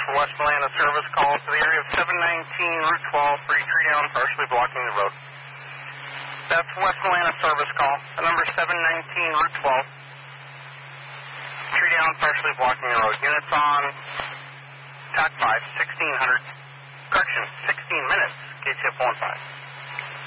for West Atlanta service call to the area of 719 Route 12 for a tree down partially blocking the road. That's West Atlanta service call. The number is 719 Route 12. Tree down partially blocking the road. Units on TAC 5, 1600. Correction, 16 minutes. KTF 15.